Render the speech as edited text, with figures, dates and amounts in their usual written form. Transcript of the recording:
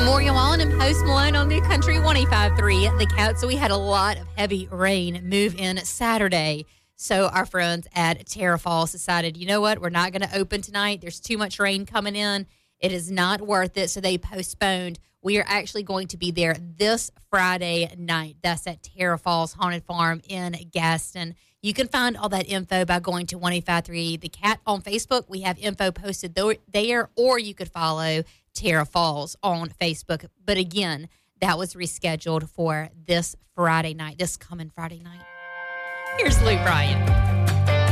Morgan Wallen and Post Malone on New Country 105.3 The Couch. So we had a lot of heavy rain move in Saturday. So our friends at Terra Falls decided, you know what, we're not going to open tonight. There's too much rain coming in. It is not worth it. So they postponed. We are actually going to be there this Friday night. That's at Terra Falls Haunted Farm in Gaston. You can find all that info by going to 105.3 The Cat on Facebook. We have info posted there, or you could follow Terra Falls on Facebook. But again, that was rescheduled for this Friday night, this coming Friday night. Here's Luke Bryan.